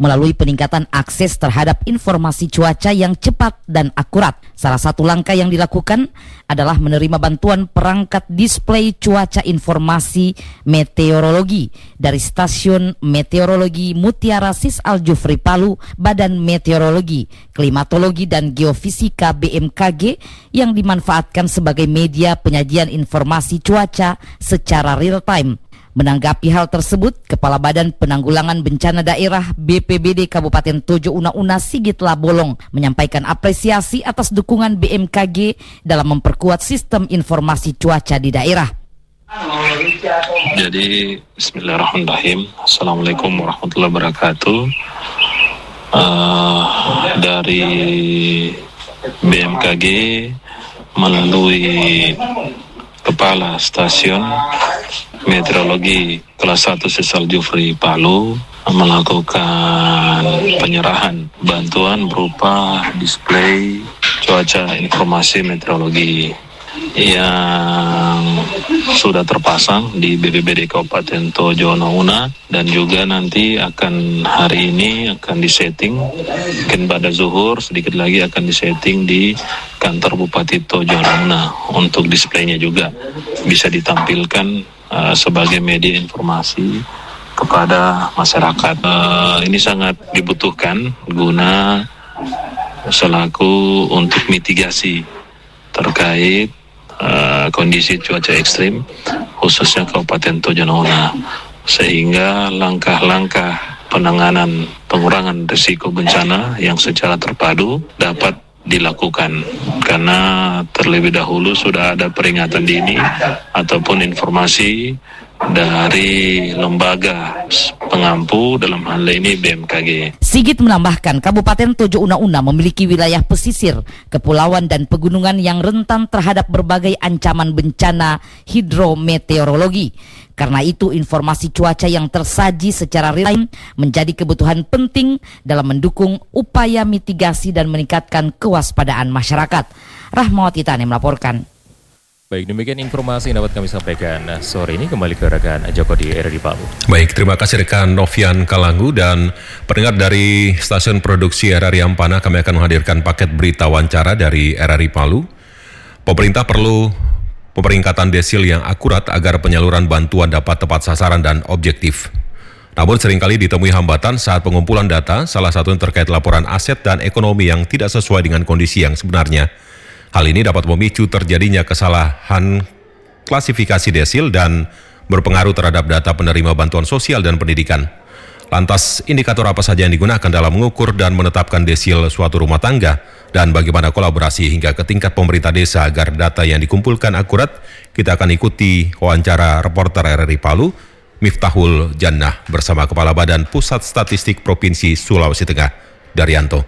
melalui peningkatan akses terhadap informasi cuaca yang cepat dan akurat. Salah satu langkah yang dilakukan adalah menerima bantuan perangkat display cuaca informasi meteorologi dari Stasiun Meteorologi Mutiara Sis Al Jufri Palu, Badan Meteorologi, Klimatologi dan Geofisika BMKG, yang dimanfaatkan sebagai media penyajian informasi cuaca secara real time. Menanggapi hal tersebut, Kepala Badan Penanggulangan Bencana Daerah BPBD Kabupaten Tojo Una Sigit Labolong menyampaikan apresiasi atas dukungan BMKG dalam memperkuat sistem informasi cuaca di daerah. Jadi, bismillahirrahmanirrahim. Assalamualaikum warahmatullahi wabarakatuh. Dari BMKG melalui Kepala Stasiun Meteorologi kelas 1 Sisal Jufri Palu melakukan penyerahan bantuan berupa display cuaca informasi meteorologi yang sudah terpasang di BPBD Kabupaten Tojo Una, dan juga nanti hari ini akan disetting, mungkin pada zuhur sedikit lagi akan disetting di kantor Bupati Tojo Una untuk displaynya juga bisa ditampilkan sebagai media informasi kepada masyarakat. Ini sangat dibutuhkan guna selaku untuk mitigasi terkait kondisi cuaca ekstrim khususnya Kabupaten Tojo Una, sehingga langkah-langkah penanganan pengurangan risiko bencana yang secara terpadu dapat dilakukan, karena terlebih dahulu sudah ada peringatan dini ataupun informasi dari lembaga pengampu, dalam hal ini BMKG. Sigit menambahkan, Kabupaten Tojo Una memiliki wilayah pesisir, kepulauan dan pegunungan yang rentan terhadap berbagai ancaman bencana hidrometeorologi. Karena itu, informasi cuaca yang tersaji secara real time menjadi kebutuhan penting dalam mendukung upaya mitigasi dan meningkatkan kewaspadaan masyarakat. Rahmawati Tani melaporkan. Baik, demikian informasi yang dapat kami sampaikan sore ini. Kembali ke rekan Joko di RRI Palu. Baik, terima kasih rekan Novian Kalanggu. Dan pendengar dari stasiun produksi RRI Ampana, kami akan menghadirkan paket berita wawancara dari RRI Palu. Pemerintah perlu pemeringkatan desil yang akurat agar penyaluran bantuan dapat tepat sasaran dan objektif. Namun seringkali ditemui hambatan saat pengumpulan data, salah satunya terkait laporan aset dan ekonomi yang tidak sesuai dengan kondisi yang sebenarnya. Hal ini dapat memicu terjadinya kesalahan klasifikasi desil dan berpengaruh terhadap data penerima bantuan sosial dan pendidikan. Lantas, indikator apa saja yang digunakan dalam mengukur dan menetapkan desil suatu rumah tangga, dan bagaimana kolaborasi hingga ke tingkat pemerintah desa agar data yang dikumpulkan akurat? Kita akan ikuti wawancara reporter RRI Palu, Miftahul Jannah, bersama Kepala Badan Pusat Statistik Provinsi Sulawesi Tengah, Daryanto.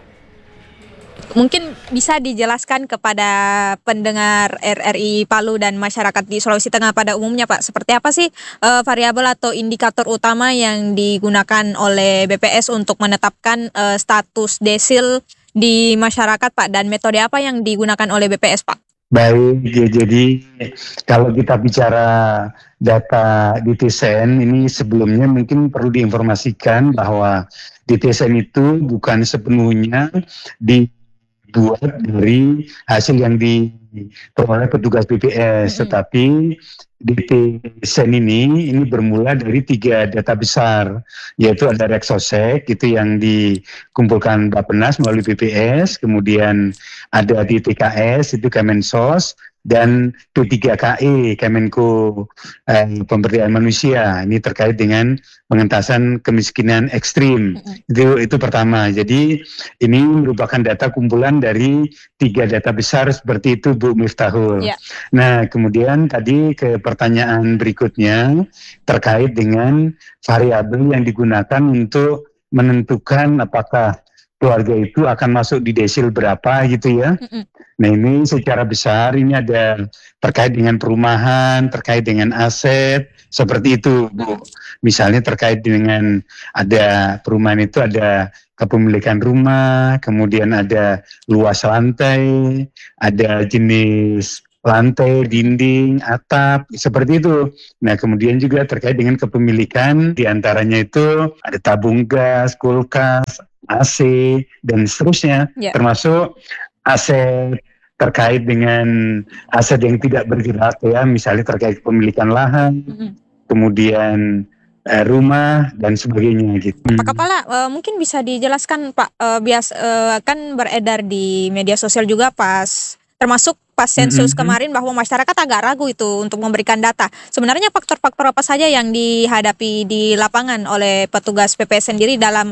Mungkin bisa dijelaskan kepada pendengar RRI Palu dan masyarakat di Sulawesi Tengah pada umumnya, Pak, seperti apa sih variabel atau indikator utama yang digunakan oleh BPS untuk menetapkan status desil di masyarakat, Pak, dan metode apa yang digunakan oleh BPS, Pak? Baik, jadi kalau kita bicara data DTSN ini, sebelumnya mungkin perlu diinformasikan bahwa DTSN itu bukan sepenuhnya dibuat dari hasil yang diperoleh petugas BPS, tetapi DTSN ini bermula dari 3 data besar, yaitu ada Reksosek, itu yang dikumpulkan Bappenas melalui BPS, kemudian ada di TKS, itu Kemensos, dan P3KE, Kemenko Pemberdayaan Manusia. Ini terkait dengan pengentasan kemiskinan ekstrim. Itu pertama. Jadi ini merupakan data kumpulan dari 3 data besar seperti itu, Bu Miftahul. Ya. Nah, kemudian tadi ke pertanyaan berikutnya terkait dengan variabel yang digunakan untuk menentukan apakah keluarga itu akan masuk di desil berapa gitu ya. Nah, ini secara besar ini ada terkait dengan perumahan, terkait dengan aset, seperti itu, Bu. Misalnya terkait dengan ada perumahan itu ada kepemilikan rumah, kemudian ada luas lantai, ada jenis lantai, dinding, atap, seperti itu. Nah, kemudian juga terkait dengan kepemilikan, diantaranya itu ada tabung gas, kulkas, AC dan seterusnya, termasuk aset terkait dengan aset yang tidak bergerak ya, misalnya terkait pemilikan lahan, kemudian rumah dan sebagainya gitu. Pak Kepala, mungkin bisa dijelaskan Pak, kan beredar di media sosial juga termasuk pas sensus kemarin bahwa masyarakat agak ragu itu untuk memberikan data. Sebenarnya faktor-faktor apa saja yang dihadapi di lapangan oleh petugas PPS sendiri dalam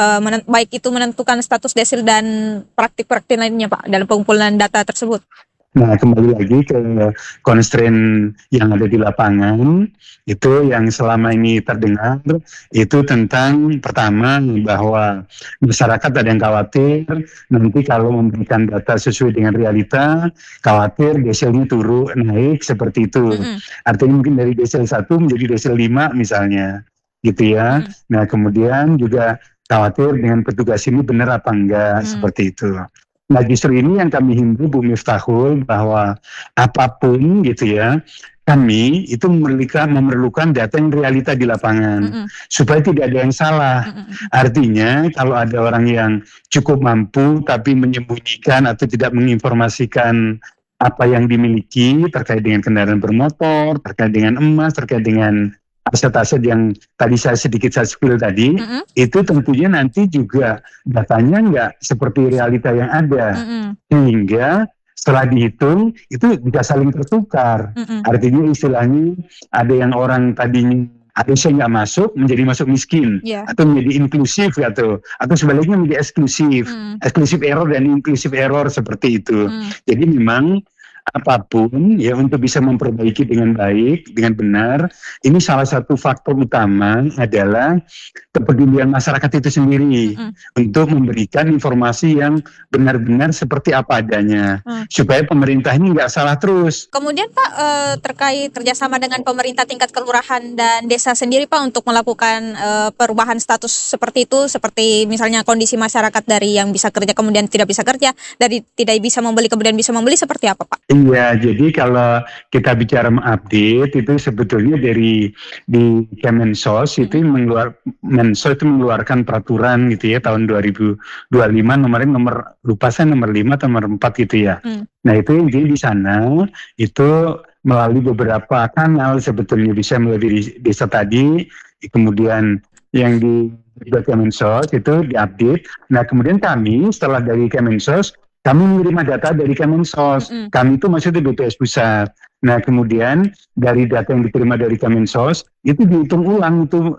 baik itu menentukan status desil dan praktik-praktik lainnya Pak dalam pengumpulan data tersebut? Nah, kembali lagi ke constraint yang ada di lapangan, itu yang selama ini terdengar, itu tentang pertama bahwa masyarakat ada yang khawatir, nanti kalau memberikan data sesuai dengan realita, khawatir desilnya naik seperti itu. Artinya mungkin dari desil 1 menjadi desil 5 misalnya, gitu ya. Nah, kemudian juga khawatir dengan petugas ini benar apa enggak, seperti itu. Nah, justru ini yang kami himbau Bu Miftahul bahwa apapun gitu ya, kami itu memerlukan data yang realita di lapangan supaya tidak ada yang salah. Artinya kalau ada orang yang cukup mampu tapi menyembunyikan atau tidak menginformasikan apa yang dimiliki terkait dengan kendaraan bermotor, terkait dengan emas, terkait dengan aset-aset yang tadi saya sedikit spill tadi, itu tentunya nanti juga datanya nggak seperti realita yang ada, sehingga setelah dihitung itu bisa saling tertukar. Artinya istilahnya ada yang orang tadinya harusnya nggak masuk menjadi masuk miskin, atau menjadi inklusif atau sebaliknya menjadi eksklusif, eksklusif error dan inklusif error seperti itu. Jadi memang apapun ya untuk bisa memperbaiki dengan baik, dengan benar, ini salah satu faktor utama adalah kepedulian masyarakat itu sendiri untuk memberikan informasi yang benar-benar seperti apa adanya, supaya pemerintah ini nggak salah terus. Kemudian Pak, terkait kerjasama dengan pemerintah tingkat kelurahan dan desa sendiri Pak untuk melakukan perubahan status seperti itu, seperti misalnya kondisi masyarakat dari yang bisa kerja kemudian tidak bisa kerja, dari tidak bisa membeli kemudian bisa membeli, seperti apa Pak? Iya, jadi kalau kita bicara mengupdate itu sebetulnya di Kemensos itu Mensos itu mengeluarkan peraturan gitu ya tahun 2025 nomor 5 atau nomor 4 gitu ya. Nah itu intinya di sana itu melalui beberapa kanal sebetulnya, bisa melalui desa tadi, kemudian yang di Kemensos itu diupdate. Nah kemudian kami setelah dari Kemensos kami menerima data dari Kemensos. Kami itu maksudnya BPS Pusat. Nah, kemudian dari data yang diterima dari Kemensos, itu dihitung ulang itu.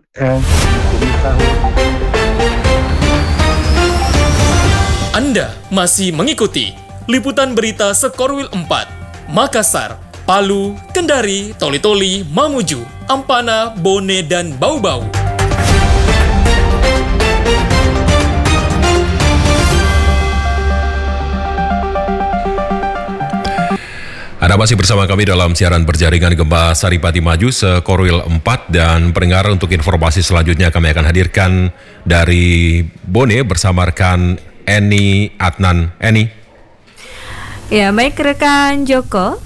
Anda masih mengikuti liputan berita Sekorwil 4, Makassar, Palu, Kendari, Toli-Toli, Mamuju, Ampana, Bone, dan Bau-Bau. Anda masih bersama kami dalam siaran berjaringan Gempa Saripati Maju Sekorwil 4, dan pendengar untuk informasi selanjutnya kami akan hadirkan dari Bone bersama rekan Eni Adnan. Eni. Ya, baik rekan Joko.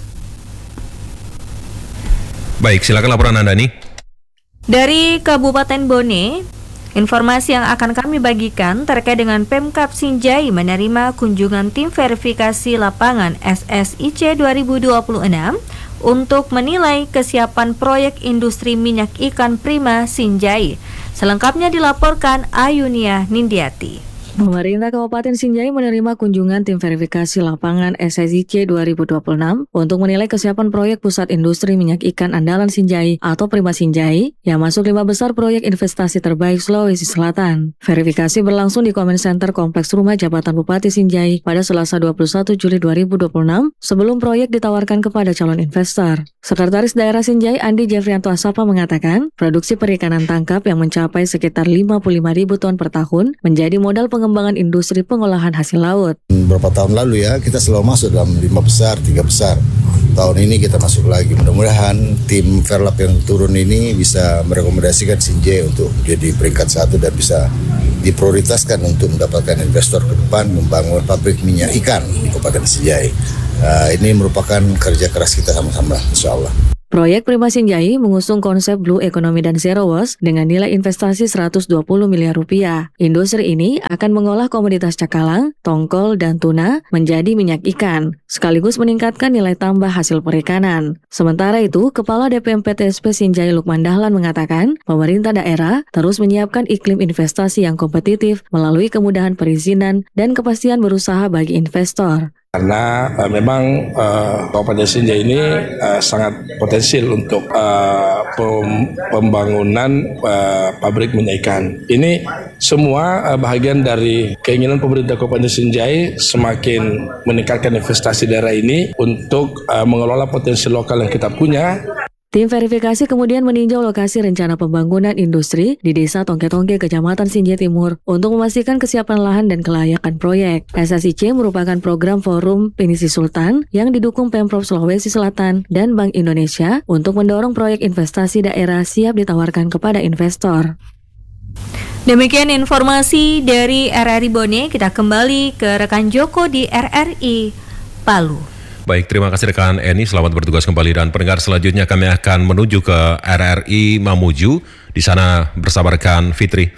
Baik, silakan laporan Anda nih. Dari Kabupaten Bone, informasi yang akan kami bagikan terkait dengan Pemkab Sinjai menerima kunjungan tim verifikasi lapangan SSIC 2026 untuk menilai kesiapan proyek industri minyak ikan Prima Sinjai. Selengkapnya dilaporkan Ayunia Nindiati. Pemerintah Kabupaten Sinjai menerima kunjungan tim verifikasi lapangan SSIC 2026 untuk menilai kesiapan proyek Pusat Industri Minyak Ikan Andalan Sinjai atau Prima Sinjai yang masuk 5 besar proyek investasi terbaik Sulawesi Selatan. Verifikasi berlangsung di Comment Center Kompleks Rumah Jabatan Bupati Sinjai pada Selasa 21 Juli 2026 sebelum proyek ditawarkan kepada calon investor. Sekretaris Daerah Sinjai Andi Jeffrianto Asapa mengatakan, produksi perikanan tangkap yang mencapai sekitar 55.000 ton per tahun menjadi modal pengembangan industri pengolahan hasil laut. Beberapa tahun lalu ya, kita selalu masuk dalam 5 besar, 3 besar. Tahun ini kita masuk lagi. Mudah-mudahan tim Verlap yang turun ini bisa merekomendasikan Sinjai untuk jadi peringkat 1 dan bisa diprioritaskan untuk mendapatkan investor ke depan membangun pabrik minyak ikan di Kabupaten Sinjai. Ini merupakan kerja keras kita sama-sama, insya Allah. Proyek Prima Sinjai mengusung konsep Blue Economy dan Zero Waste dengan nilai investasi 120 miliar rupiah. Industri ini akan mengolah komoditas cakalang, tongkol, dan tuna menjadi minyak ikan, sekaligus meningkatkan nilai tambah hasil perikanan. Sementara itu, Kepala DPM PTSP Sinjai Lukman Dahlan mengatakan, pemerintah daerah terus menyiapkan iklim investasi yang kompetitif melalui kemudahan perizinan dan kepastian berusaha bagi investor. Karena memang Kabupaten Sinjai ini sangat potensial untuk pembangunan pabrik minyak ikan. Ini semua bahagian dari keinginan pemerintah Kabupaten Sinjai semakin meningkatkan investasi daerah ini untuk mengelola potensi lokal yang kita punya. Tim verifikasi kemudian meninjau lokasi rencana pembangunan industri di Desa Tongke-Tongke, Kecamatan Sinjai Timur untuk memastikan kesiapan lahan dan kelayakan proyek. SSIC merupakan program Forum Pinisi Sultan yang didukung Pemprov Sulawesi Selatan dan Bank Indonesia untuk mendorong proyek investasi daerah siap ditawarkan kepada investor. Demikian informasi dari RRI Bone. Kita kembali ke rekan Joko di RRI Palu. Baik, terima kasih rekan Eni, selamat bertugas kembali. Dan pendengar selanjutnya kami akan menuju ke RRI Mamuju. Di sana bersama rekan Fitri.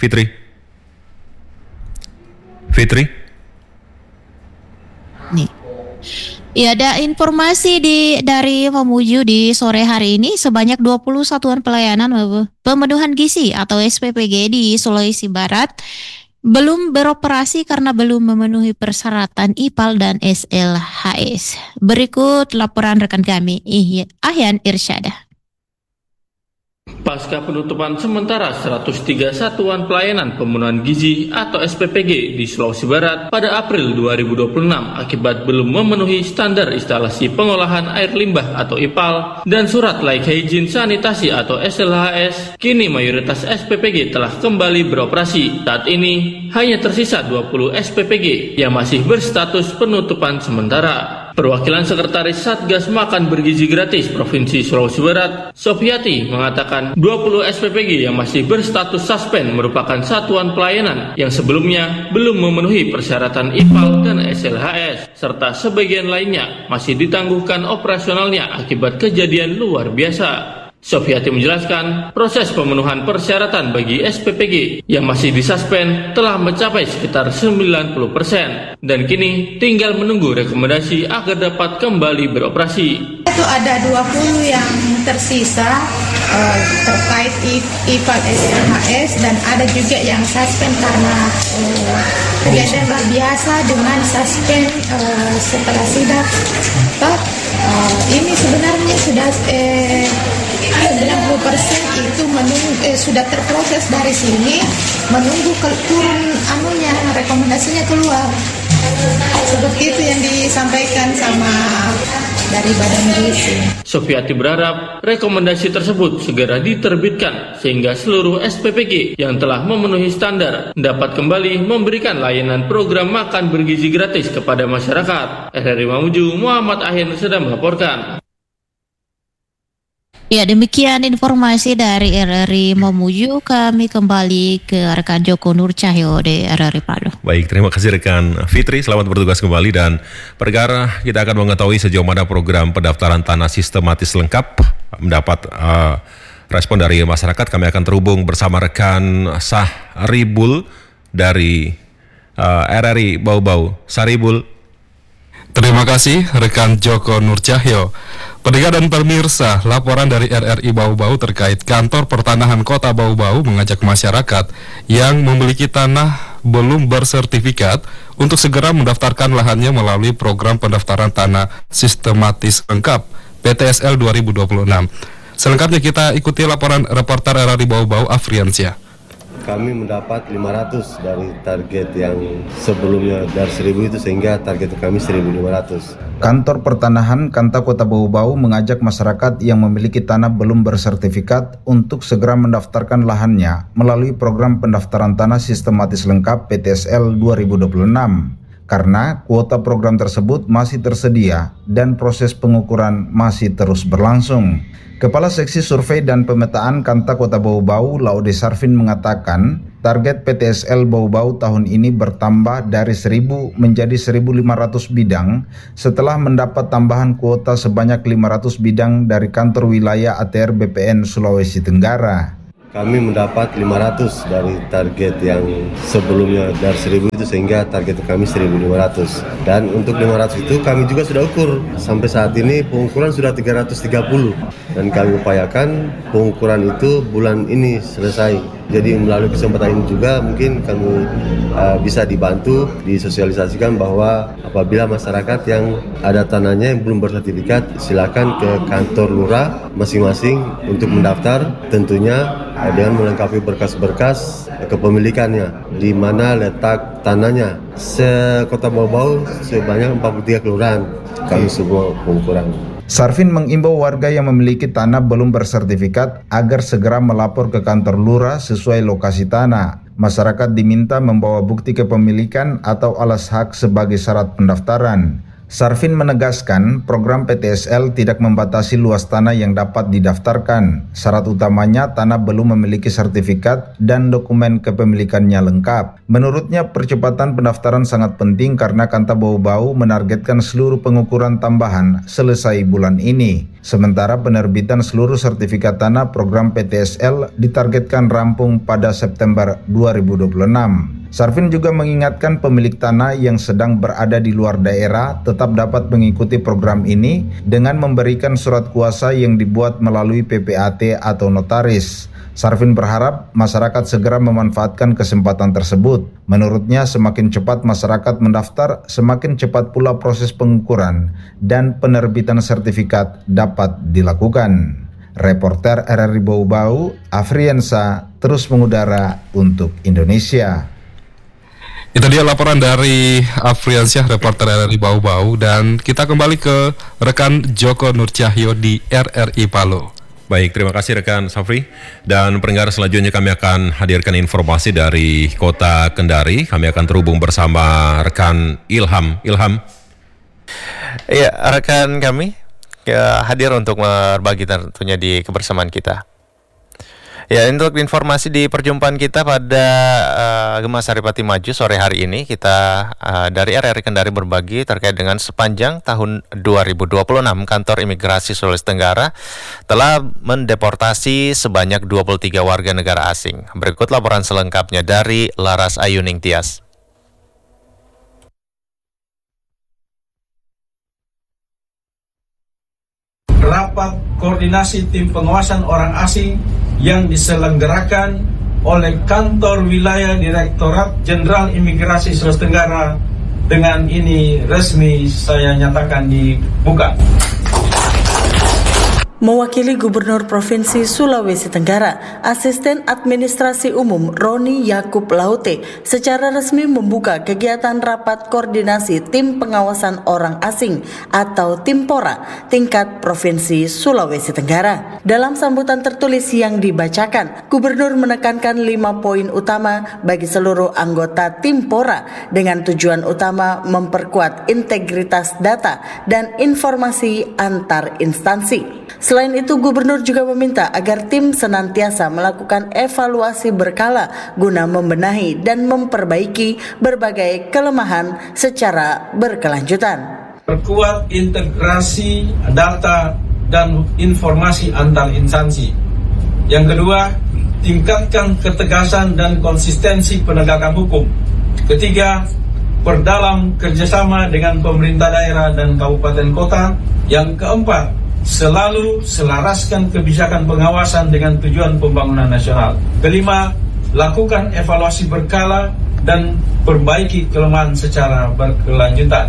Nih. Ya, ada informasi dari Mamuju di sore hari ini, sebanyak 20 satuan pelayanan pemenuhan gizi atau SPPG di Sulawesi Barat belum beroperasi karena belum memenuhi persyaratan IPAL dan SLHS. Berikut laporan rekan kami, Ahyan Irsyada. Pasca penutupan sementara 103 satuan pelayanan pemenuhan gizi atau SPPG di Sulawesi Barat pada April 2026 akibat belum memenuhi standar instalasi pengolahan air limbah atau IPAL dan surat layak hygiene sanitasi atau SLHS, kini mayoritas SPPG telah kembali beroperasi. Saat ini hanya tersisa 20 SPPG yang masih berstatus penutupan sementara. Perwakilan Sekretaris Satgas Makan Bergizi Gratis Provinsi Sulawesi Barat, Sofiati, mengatakan 20 SPPG yang masih berstatus suspend merupakan satuan pelayanan yang sebelumnya belum memenuhi persyaratan IPAL dan SLHS, serta sebagian lainnya masih ditangguhkan operasionalnya akibat kejadian luar biasa. Sofiati menjelaskan, proses pemenuhan persyaratan bagi SPPG yang masih disuspend telah mencapai sekitar 90% dan kini tinggal menunggu rekomendasi agar dapat kembali beroperasi. Itu ada 20 yang tersisa terkait IPAL SLHS dan ada juga yang suspend karena kejadian luar biasa dengan suspend setelah sidak. Ini sebenarnya sudah 90% itu sudah terproses dari sini, menunggu turun rekomendasinya keluar. Seperti itu yang disampaikan sama dari Badan Gizi. Sofiati berharap rekomendasi tersebut segera diterbitkan sehingga seluruh SPPG yang telah memenuhi standar dapat kembali memberikan layanan program makan bergizi gratis kepada masyarakat. RRI Mamuju, Muhammad Ahyan sedang melaporkan. Ya, demikian informasi dari RRI Mamuju. Kami kembali ke rekan Joko Nur Cahyo di RRI Palu. Baik, terima kasih rekan Fitri, selamat bertugas kembali. Dan perkara kita akan mengetahui sejauh mana program pendaftaran tanah sistematis lengkap mendapat respon dari masyarakat. Kami akan terhubung bersama rekan Sahribul dari RRI Bau-Bau. Sahribul. Terima kasih rekan Joko Nur Cahyo. Pendengar dan pemirsa, laporan dari RRI Bau-Bau terkait kantor pertanahan Kota Bau-Bau mengajak masyarakat yang memiliki tanah belum bersertifikat untuk segera mendaftarkan lahannya melalui program pendaftaran tanah sistematis lengkap PTSL 2026. Selengkapnya kita ikuti laporan reporter RRI Bau-Bau Afriansyah. Kami mendapat 500 dari target yang sebelumnya dari 1000 itu, sehingga target kami 1500. Kantor Pertanahan Kanta Kota Bau-Bau mengajak masyarakat yang memiliki tanah belum bersertifikat untuk segera mendaftarkan lahannya melalui program pendaftaran tanah sistematis lengkap PTSL 2026. karena kuota program tersebut masih tersedia dan proses pengukuran masih terus berlangsung. Kepala Seksi Survei dan Pemetaan Kanta Kota Bau-Bau, Laude Sarfin mengatakan, target PTSL Bau-Bau tahun ini bertambah dari 1.000 menjadi 1.500 bidang setelah mendapat tambahan kuota sebanyak 500 bidang dari kantor wilayah ATR BPN Sulawesi Tenggara. Kami mendapat 500 dari target yang sebelumnya dari 1.000 itu, sehingga target kami 1.500. Dan untuk 500 itu kami juga sudah ukur. Sampai saat ini pengukuran sudah 330. Dan kami upayakan pengukuran itu bulan ini selesai. Jadi melalui kesempatan ini juga mungkin kami bisa dibantu, disosialisasikan bahwa apabila masyarakat yang ada tanahnya yang belum bersertifikat, silakan ke kantor lurah masing-masing untuk mendaftar, tentunya dengan melengkapi berkas-berkas kepemilikannya, di mana letak tanahnya. Sekota Bau-Bau sebanyak 43 kelurahan kami semua pengukuran. Sarfin mengimbau warga yang memiliki tanah belum bersertifikat agar segera melapor ke kantor lurah sesuai lokasi tanah. Masyarakat diminta membawa bukti kepemilikan atau alas hak sebagai syarat pendaftaran. Sarfin menegaskan program PTSL tidak membatasi luas tanah yang dapat didaftarkan. Syarat utamanya tanah belum memiliki sertifikat dan dokumen kepemilikannya lengkap. Menurutnya percepatan pendaftaran sangat penting karena Kanta Bau-Bau menargetkan seluruh pengukuran tambahan selesai bulan ini. Sementara penerbitan seluruh sertifikat tanah program PTSL ditargetkan rampung pada September 2026. Sarfin juga mengingatkan pemilik tanah yang sedang berada di luar daerah tetap dapat mengikuti program ini dengan memberikan surat kuasa yang dibuat melalui PPAT atau notaris. Sarfin berharap masyarakat segera memanfaatkan kesempatan tersebut. Menurutnya semakin cepat masyarakat mendaftar, semakin cepat pula proses pengukuran dan penerbitan sertifikat dapat dilakukan. Reporter RRI Bau-Bau, Afriansa, terus mengudara untuk Indonesia. Itu dia laporan dari Afriansyah, reporter RRI Bau-Bau, dan kita kembali ke rekan Joko Nurcahyo di RRI Palu. Baik, terima kasih rekan Safri. Dan pendengar, selanjutnya kami akan hadirkan informasi dari Kota Kendari. Kami akan terhubung bersama rekan Ilham. Ilham. Ya, rekan kami hadir untuk berbagi tentunya di kebersamaan kita. Ya, untuk informasi di perjumpaan kita pada Gema Saripati Maju sore hari ini, kita dari RRI Kendari berbagi terkait dengan sepanjang tahun 2026 Kantor Imigrasi Sulawesi Tenggara telah mendeportasi sebanyak 23 warga negara asing. Berikut laporan selengkapnya dari Laras Ayuning Tias. Rapat koordinasi tim pengawasan orang asing yang diselenggarakan oleh Kantor Wilayah Direktorat Jenderal Imigrasi Sulawesi Tenggara dengan ini resmi saya nyatakan dibuka. Mewakili Gubernur Provinsi Sulawesi Tenggara, Asisten Administrasi Umum Roni Yakub Laute secara resmi membuka kegiatan rapat koordinasi tim pengawasan orang asing atau Timpora tingkat Provinsi Sulawesi Tenggara. Dalam sambutan tertulis yang dibacakan, Gubernur menekankan 5 poin utama bagi seluruh anggota Timpora dengan tujuan utama memperkuat integritas data dan informasi antar instansi. Selain itu, Gubernur juga meminta agar tim senantiasa melakukan evaluasi berkala guna membenahi dan memperbaiki berbagai kelemahan secara berkelanjutan. Perkuat integrasi data dan informasi antar instansi. Yang kedua, tingkatkan ketegasan dan konsistensi penegakan hukum. Ketiga, perdalam kerjasama dengan pemerintah daerah dan kabupaten kota. Yang keempat, selalu selaraskan kebijakan pengawasan dengan tujuan pembangunan nasional. Kelima, lakukan evaluasi berkala dan perbaiki kelemahan secara berkelanjutan.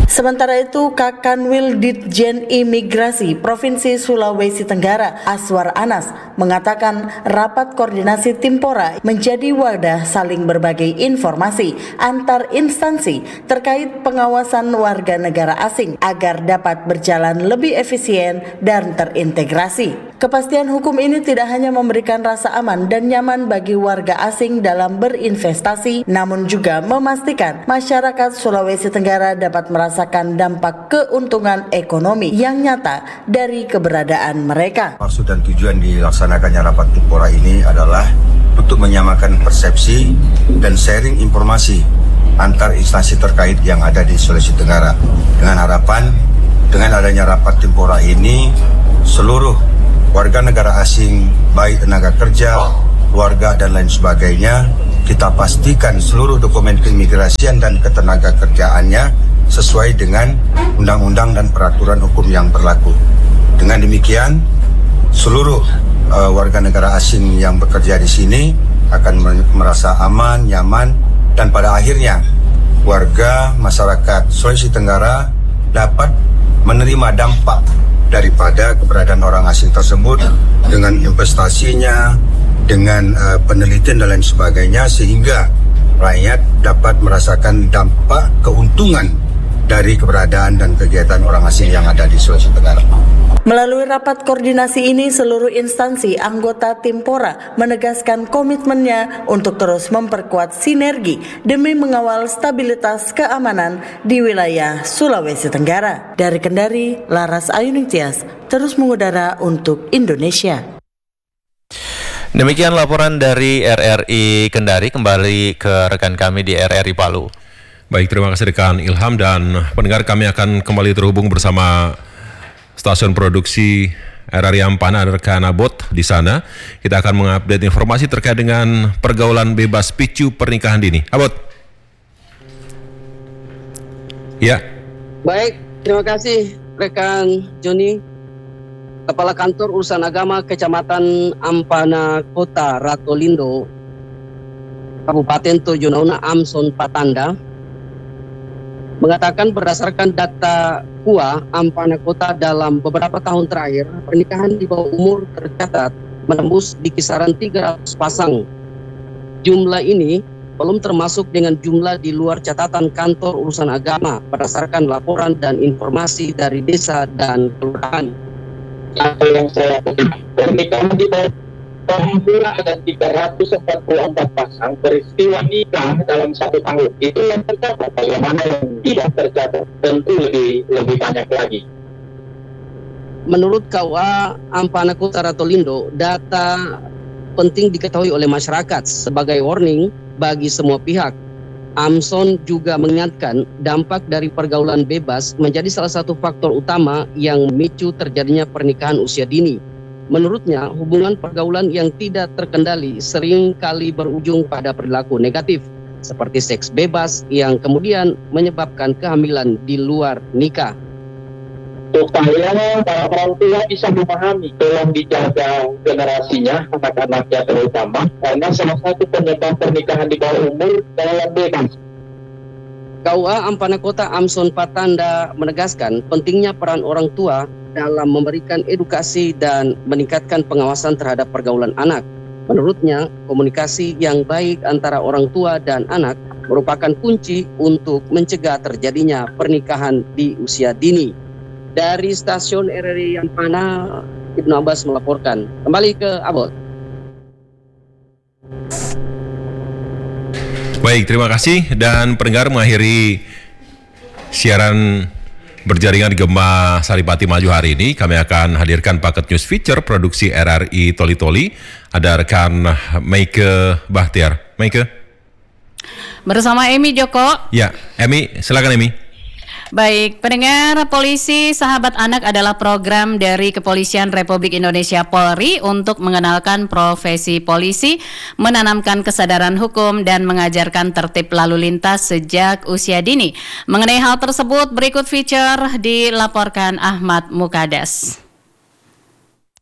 Sementara itu, Kakanwil Ditjen Imigrasi Provinsi Sulawesi Tenggara, Aswar Anas, mengatakan rapat koordinasi Timpora menjadi wadah saling berbagi informasi antar instansi terkait pengawasan warga negara asing agar dapat berjalan lebih efisien dan terintegrasi. Kepastian hukum ini tidak hanya memberikan rasa aman dan nyaman bagi warga asing dalam berinvestasi, namun juga memastikan masyarakat Sulawesi Tenggara dapat merasakan dampak keuntungan ekonomi yang nyata dari keberadaan mereka. Maksud dan tujuan dilaksanakannya rapat Timpora ini adalah untuk menyamakan persepsi dan sharing informasi antar instansi terkait yang ada di Sulawesi Tenggara. Dengan harapan, dengan adanya rapat Timpora ini, seluruh warga negara asing, baik tenaga kerja, keluarga, dan lain sebagainya, kita pastikan seluruh dokumen keimigrasian dan ketenaga kerjaannya sesuai dengan undang-undang dan peraturan hukum yang berlaku. Dengan demikian, seluruh warga negara asing yang bekerja di sini akan merasa aman, nyaman, dan pada akhirnya warga masyarakat Sulawesi Tenggara dapat menerima dampak daripada keberadaan orang asing tersebut dengan investasinya, dengan penelitian dan lain sebagainya, sehingga rakyat dapat merasakan dampak keuntungan dari keberadaan dan kegiatan orang asing yang ada di Sulawesi Tenggara. Melalui rapat koordinasi ini, seluruh instansi anggota Timpora menegaskan komitmennya untuk terus memperkuat sinergi demi mengawal stabilitas keamanan di wilayah Sulawesi Tenggara. Dari Kendari, Laras Ayuningsias terus mengudara untuk Indonesia. Demikian laporan dari RRI Kendari. Kembali ke rekan kami di RRI Palu. Baik, terima kasih rekan Ilham, dan pendengar, kami akan kembali terhubung bersama stasiun produksi RRI Ampana, rekan Abot di sana. Kita akan mengupdate informasi terkait dengan pergaulan bebas picu pernikahan dini. Abot. Ya. Baik, terima kasih rekan Joni. Kepala Kantor Urusan Agama Kecamatan Ampana Kota Ratolindo, Kabupaten Tojo Nauna, Amson Patanda, mengatakan berdasarkan data KUA Ampana Kota dalam beberapa tahun terakhir, pernikahan di bawah umur tercatat menembus di kisaran 300 pasang. Jumlah ini belum termasuk dengan jumlah di luar catatan kantor urusan agama berdasarkan laporan dan informasi dari desa dan kelurahan. Apa yang saya pernikahan di bawah Alhamdulillah ada 344 pasang peristiwa nikah dalam 1 tahun. Itu yang tercatat. Bagaimana yang tidak tercatat? Tentu lebih banyak lagi. Menurut KUA Ampana Kota Ratolindo, data penting diketahui oleh masyarakat sebagai warning bagi semua pihak. Amson juga mengingatkan dampak dari pergaulan bebas menjadi salah satu faktor utama yang memicu terjadinya pernikahan usia dini. Menurutnya, hubungan pergaulan yang tidak terkendali sering kali berujung pada perilaku negatif, seperti seks bebas yang kemudian menyebabkan kehamilan di luar nikah. Supaya para orang tua bisa memahami, tolong dijaga generasinya, anak-anaknya terutama, karena salah satu penyebab pernikahan di bawah umur adalah bebas. KUA Ampana Kota Amson Patanda menegaskan pentingnya peran orang tua dalam memberikan edukasi dan meningkatkan pengawasan terhadap pergaulan anak. Menurutnya, komunikasi yang baik antara orang tua dan anak merupakan kunci untuk mencegah terjadinya pernikahan di usia dini. Dari stasiun RRI Ampana, Ibnu Abbas melaporkan. Kembali ke Abot. Baik, terima kasih, dan pendengar, mengakhiri siaran berjaringan Gema Saripati Maju hari ini, kami akan hadirkan paket news feature produksi RRI Toli-Toli. Ada rekan Meike Bahtiar. Meike. Bersama Emi Joko. Ya, Emi, silakan Emi. Baik, pendengar, Polisi Sahabat Anak adalah program dari Kepolisian Republik Indonesia Polri untuk mengenalkan profesi polisi, menanamkan kesadaran hukum, dan mengajarkan tertib lalu lintas sejak usia dini. Mengenai hal tersebut, berikut feature dilaporkan Ahmad Mukadas.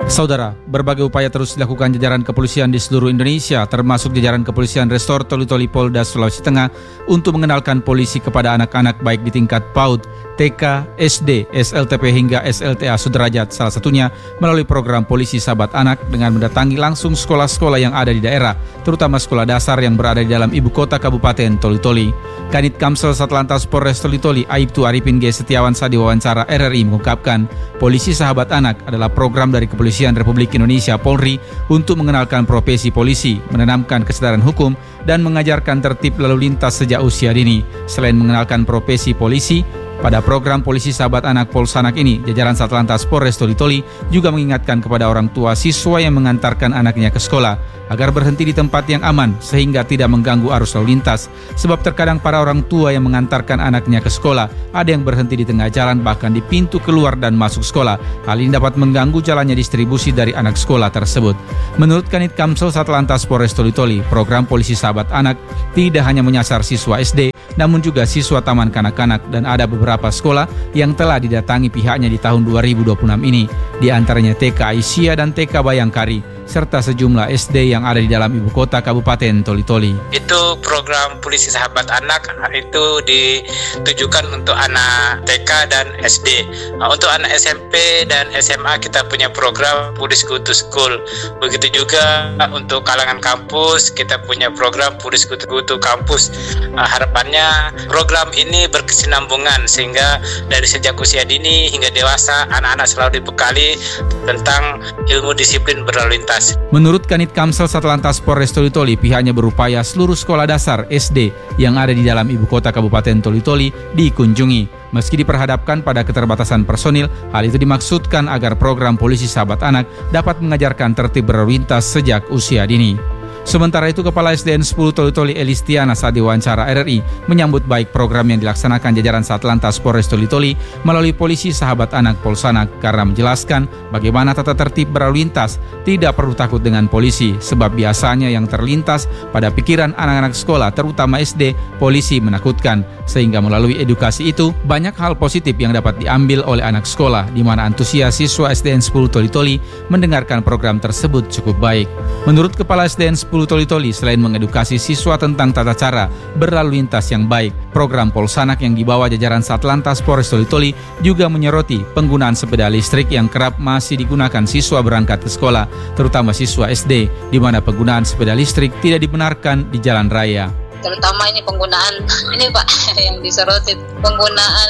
Saudara, berbagai upaya terus dilakukan jajaran kepolisian di seluruh Indonesia, termasuk jajaran kepolisian Resor Toli-Toli Polda Sulawesi Tengah untuk mengenalkan polisi kepada anak-anak baik di tingkat PAUD, TK, SD, SLTP hingga SLTA suderajat, salah satunya melalui program Polisi Sahabat Anak dengan mendatangi langsung sekolah-sekolah yang ada di daerah, terutama sekolah dasar yang berada di dalam ibu kota Kabupaten Toli-Toli. Kanit Kamsel Satlantas Polres Toli-Toli, Aibtu Arifin G. Setiawan saat diwawancara RRI mengungkapkan, Polisi Sahabat Anak adalah program dari Kepolisian Republik Indonesia Polri untuk mengenalkan profesi polisi, menanamkan kesadaran hukum, dan mengajarkan tertib lalu lintas sejak usia dini. Selain mengenalkan profesi polisi, pada program Polisi Sahabat Anak Polsanak ini, jajaran Satlantas Polres Toli-Toli juga mengingatkan kepada orang tua siswa yang mengantarkan anaknya ke sekolah agar berhenti di tempat yang aman sehingga tidak mengganggu arus lalu lintas. Sebab terkadang para orang tua yang mengantarkan anaknya ke sekolah ada yang berhenti di tengah jalan bahkan di pintu keluar dan masuk sekolah. Hal ini dapat mengganggu jalannya distribusi dari anak sekolah tersebut. Menurut Kanit Kamsel Satlantas Polres Toli-Toli, program Polisi Sahabat Anak tidak hanya menyasar siswa SD, namun juga siswa taman kanak-kanak dan ada beberapa sekolah yang telah didatangi pihaknya di tahun 2026 ini, di antaranya TK Aisyah dan TK Bayangkari, serta sejumlah SD yang ada di dalam ibu kota Kabupaten Toli-Toli. Itu program Polisi Sahabat Anak itu ditujukan untuk anak TK dan SD. Untuk anak SMP dan SMA kita punya program Police Go to School. Begitu juga untuk kalangan kampus kita punya program Police Go to Campus. Harapannya program ini berkesinambungan sehingga dari sejak usia dini hingga dewasa anak-anak selalu dibekali tentang ilmu disiplin berlalu lintas. Menurut Kanit Kamsel Satlantas Polres Toli-Toli, pihaknya berupaya seluruh sekolah dasar SD yang ada di dalam ibu kota Kabupaten Toli-Toli dikunjungi. Meski diperhadapkan pada keterbatasan personil, hal itu dimaksudkan agar program Polisi Sahabat Anak dapat mengajarkan tertib berlalu lintas sejak usia dini. Sementara itu, Kepala SDN 10 Toli-Toli Elistiana saat diwawancara RRI menyambut baik program yang dilaksanakan jajaran Satlantas Polres Toli-Toli melalui Polisi Sahabat Anak Polsanak karena menjelaskan bagaimana tata tertib berlalu lintas tidak perlu takut dengan polisi sebab biasanya yang terlintas pada pikiran anak-anak sekolah terutama SD, polisi menakutkan, sehingga melalui edukasi itu banyak hal positif yang dapat diambil oleh anak sekolah di mana antusias siswa SDN 10 Toli-Toli mendengarkan program tersebut cukup baik. Menurut Kepala SDN 10 Toli-Toli, selain mengedukasi siswa tentang tata cara berlalu lintas yang baik, program Polsanak yang dibawa jajaran Satlantas Polres Toli-Toli juga menyoroti penggunaan sepeda listrik yang kerap masih digunakan siswa berangkat ke sekolah, terutama siswa SD, di mana penggunaan sepeda listrik tidak dibenarkan di jalan raya. Terutama ini penggunaan ini Pak yang disoroti, penggunaan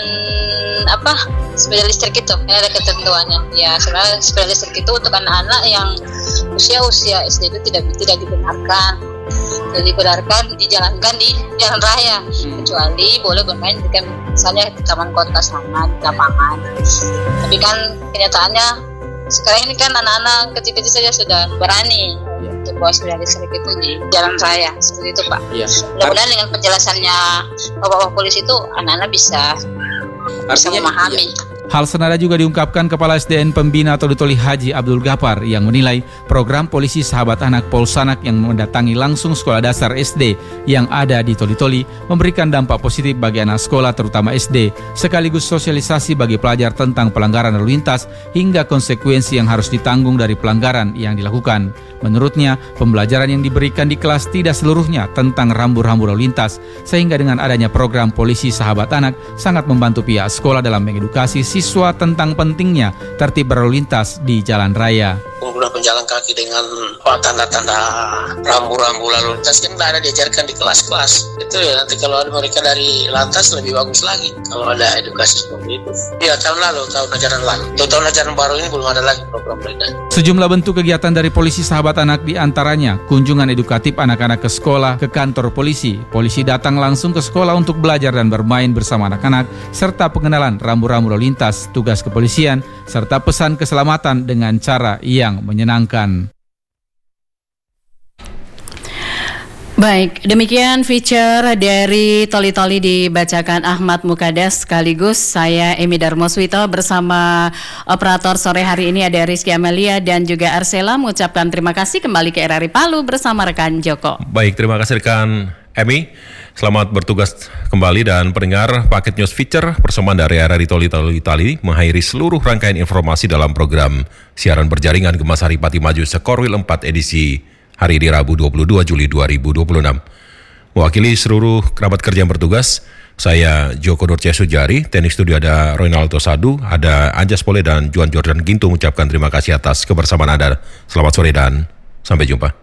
sepeda listrik itu ada ketentuannya. Ya sebenarnya sepeda listrik itu untuk anak-anak yang usia SD itu tidak dibenarkan. Jadi dibenarkan dijalankan di jalan raya, kecuali boleh bermain di misalnya di taman kota sana di lapangan. Tapi kan kenyataannya sekarang ini kan anak-anak kecil-kecil saja sudah berani untuk bawa sepeda listrik itu di jalan raya seperti itu Pak. Iya. Mudah-mudahan dengan penjelasannya Bapak polisi itu anak-anak bisa memahami. Iya. Hal senada juga diungkapkan Kepala SDN Pembina Toli-Toli Haji Abdul Ghaffar yang menilai program Polisi Sahabat Anak Polsanak yang mendatangi langsung sekolah dasar SD yang ada di Toli-Toli memberikan dampak positif bagi anak sekolah terutama SD, sekaligus sosialisasi bagi pelajar tentang pelanggaran lalu lintas hingga konsekuensi yang harus ditanggung dari pelanggaran yang dilakukan. Menurutnya, pembelajaran yang diberikan di kelas tidak seluruhnya tentang rambu-rambu lalu lintas, sehingga dengan adanya program Polisi Sahabat Anak sangat membantu pihak sekolah dalam mengedukasi siswa tentang pentingnya tertib berlalu lintas di jalan raya. Pengguna penjalan kaki dengan tanda-tanda rambu-rambu lalu lintas kan tidak ada diajarkan di kelas-kelas. Itu ya nanti kalau ada mereka dari lantas lebih bagus lagi kalau ada edukasi seperti itu. Ya tahun ajaran lalu. Untuk tahun ajaran baru ini belum ada lagi program mereka. Sejumlah bentuk kegiatan dari Polisi Sahabat Anak diantaranya kunjungan edukatif anak-anak ke sekolah, ke kantor polisi. Polisi datang langsung ke sekolah untuk belajar dan bermain bersama anak-anak, serta pengenalan rambu-rambu lalu lintas, tugas kepolisian, serta pesan keselamatan dengan cara yang menyenangkan. Baik, demikian feature dari Toli-Toli dibacakan Ahmad Mukadas, sekaligus saya Emi Darmoswito bersama operator sore hari ini ada Rizky Amelia dan juga Arsela mengucapkan terima kasih kembali ke RRI Palu bersama rekan Joko. Baik, terima kasih rekan Emi. Selamat bertugas kembali dan pendengar paket news feature persembahan dari RRI Toli mengakhiri seluruh rangkaian informasi dalam program siaran berjaringan Gemas Hari Pati Maju Sekorwil 4 edisi hari ini Rabu 22 Juli 2026. Mewakili seluruh kerabat kerja yang bertugas, saya Joko Nurcahyo Sujari, teknik studio ada Ronaldo Sadu, ada Anjas Pole dan Juan Jordan Gintung mengucapkan terima kasih atas kebersamaan Anda. Selamat sore dan sampai jumpa.